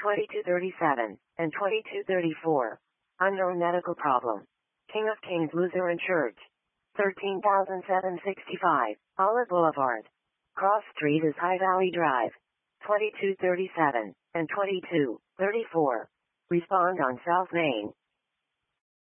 2237, and 2234. Unknown medical problem. King of Kings Lutheran Church. 13,765, Olive Boulevard. Cross Street is High Valley Drive. 2237, and 2234. Respond on South Main.